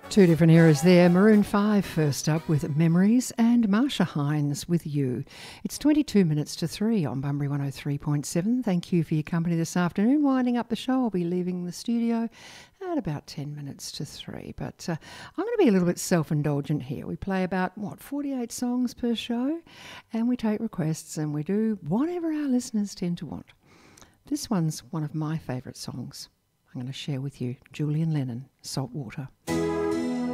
Two different eras there. Maroon 5 first up with Memories and Marsha Hines with You. It's 22 minutes to 3 on Bunbury 103.7. Thank you for your company this afternoon. Winding up the show, I'll be leaving the studio at about 10 minutes to 3. But I'm going to be a little bit self-indulgent here. We play about, 48 songs per show, and we take requests and we do whatever our listeners tend to want. This one's one of my favourite songs. I'm going to share with you Julian Lennon, Saltwater.